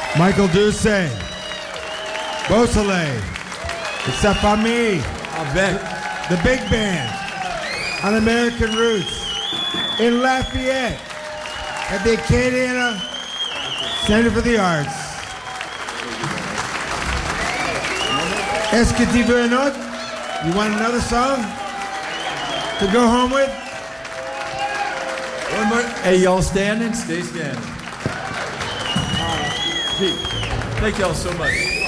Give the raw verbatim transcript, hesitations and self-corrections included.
Michael Doucet, Beausoleil, Sa Famille, Avec. the big band on American Roots in Lafayette at the Acadiana Center for the Arts. Est-ce que tu veux un autre? You want another song to go home with? One more. Hey, y'all standing? Stay standing. Pete, thank y'all so much.